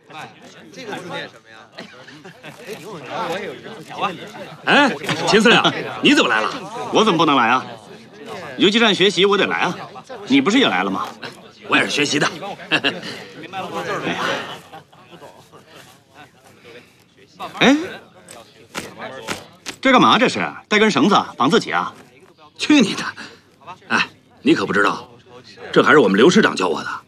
这个字念什么呀？ 我也有一个。哎，秦司令，你怎么来了？ 我怎么不能来啊？游击战学习我得来啊！你不是也来了吗？ 我也是学习的。 哎，这干嘛？这是带根绳子绑自己啊？ 去你的！哎，你可不知道，这还是我们刘师长教我的。